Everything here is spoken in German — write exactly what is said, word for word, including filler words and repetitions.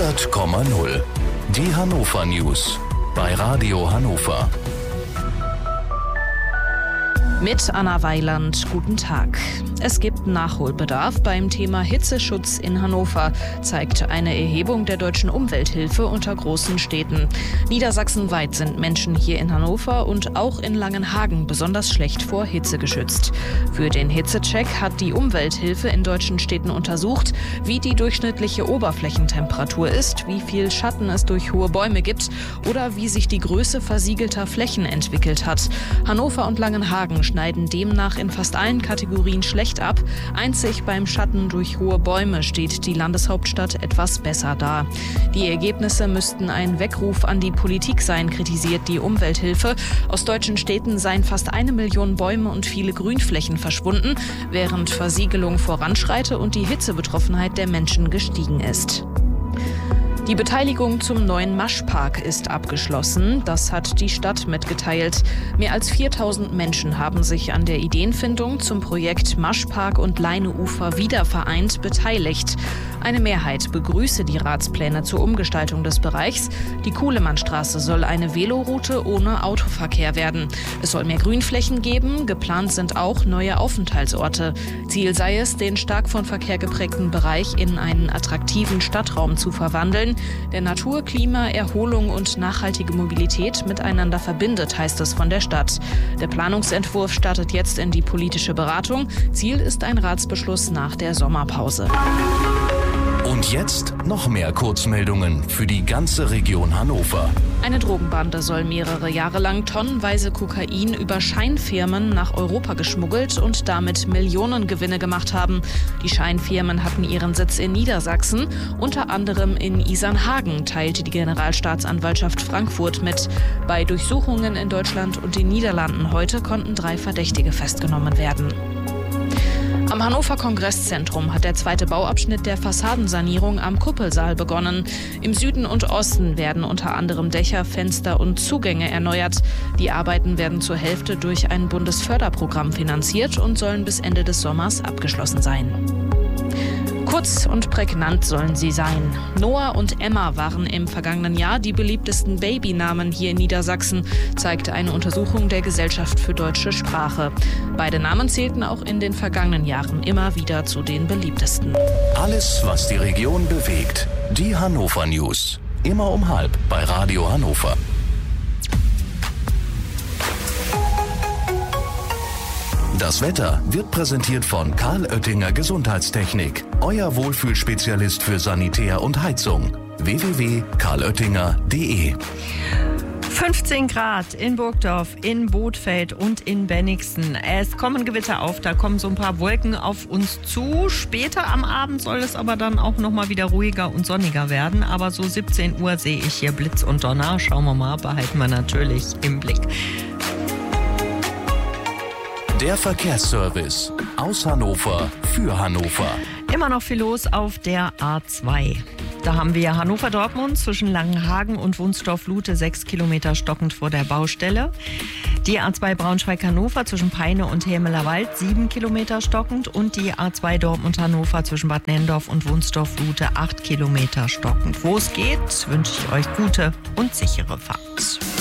hundert Komma null. Die Hannover News bei Radio Hannover. Mit Anna Weiland, guten Tag. Es gibt Nachholbedarf beim Thema Hitzeschutz in Hannover, zeigt eine Erhebung der Deutschen Umwelthilfe unter großen Städten. Niedersachsenweit sind Menschen hier in Hannover und auch in Langenhagen besonders schlecht vor Hitze geschützt. Für den Hitzecheck hat die Umwelthilfe in deutschen Städten untersucht, wie die durchschnittliche Oberflächentemperatur ist, wie viel Schatten es durch hohe Bäume gibt oder wie sich die Größe versiegelter Flächen entwickelt hat. Hannover und Langenhagen schneiden demnach in fast allen Kategorien schlecht ab. Einzig beim Schatten durch hohe Bäume steht die Landeshauptstadt etwas besser da. Die Ergebnisse müssten ein Weckruf an die Politik sein, kritisiert die Umwelthilfe. Aus deutschen Städten seien fast eine Million Bäume und viele Grünflächen verschwunden, während Versiegelung voranschreite und die Hitzebetroffenheit der Menschen gestiegen ist. Die Beteiligung zum neuen Maschpark ist abgeschlossen. Das hat die Stadt mitgeteilt. Mehr als viertausend Menschen haben sich an der Ideenfindung zum Projekt Maschpark und Leineufer wiedervereint beteiligt. Eine Mehrheit begrüße die Ratspläne zur Umgestaltung des Bereichs. Die Kuhlemannstraße soll eine Veloroute ohne Autoverkehr werden. Es soll mehr Grünflächen geben. Geplant sind auch neue Aufenthaltsorte. Ziel sei es, den stark von Verkehr geprägten Bereich in einen attraktiven Stadtraum zu verwandeln, der Natur, Klima, Erholung und nachhaltige Mobilität miteinander verbindet, heißt es von der Stadt. Der Planungsentwurf startet jetzt in die politische Beratung. Ziel ist ein Ratsbeschluss nach der Sommerpause. Und jetzt noch mehr Kurzmeldungen für die ganze Region Hannover. Eine Drogenbande soll mehrere Jahre lang tonnenweise Kokain über Scheinfirmen nach Europa geschmuggelt und damit Millionengewinne gemacht haben. Die Scheinfirmen hatten ihren Sitz in Niedersachsen, unter anderem in Isernhagen, teilte die Generalstaatsanwaltschaft Frankfurt mit. Bei Durchsuchungen in Deutschland und den Niederlanden heute konnten drei Verdächtige festgenommen werden. Am Hannover Kongresszentrum hat der zweite Bauabschnitt der Fassadensanierung am Kuppelsaal begonnen. Im Süden und Osten werden unter anderem Dächer, Fenster und Zugänge erneuert. Die Arbeiten werden zur Hälfte durch ein Bundesförderprogramm finanziert und sollen bis Ende des Sommers abgeschlossen sein. Kurz und prägnant sollen sie sein. Noah und Emma waren im vergangenen Jahr die beliebtesten Babynamen hier in Niedersachsen, zeigte eine Untersuchung der Gesellschaft für deutsche Sprache. Beide Namen zählten auch in den vergangenen Jahren immer wieder zu den beliebtesten. Alles, was die Region bewegt. Die Hannover News. Immer um halb bei Radio Hannover. Das Wetter wird präsentiert von Karl Oettinger Gesundheitstechnik. Euer Wohlfühlspezialist für Sanitär und Heizung. w w w punkt karl oettinger punkt d e fünfzehn Grad in Burgdorf, in Bothfeld und in Bennigsen. Es kommen Gewitter auf, da kommen so ein paar Wolken auf uns zu. Später am Abend soll es aber dann auch noch mal wieder ruhiger und sonniger werden. Aber so siebzehn Uhr sehe ich hier Blitz und Donner. Schauen wir mal, behalten wir natürlich im Blick. Der Verkehrsservice aus Hannover für Hannover. Immer noch viel los auf der A zwei. Da haben wir Hannover-Dortmund zwischen Langenhagen und Wunstorf-Lute sechs Kilometer stockend vor der Baustelle. Die A zwei Braunschweig-Hannover zwischen Peine und Hämelerwald sieben Kilometer stockend und die A zwei Dortmund-Hannover zwischen Bad Nenndorf und Wunstorf-Lute acht Kilometer stockend. Wo es geht, wünsche ich euch gute und sichere Fahrt.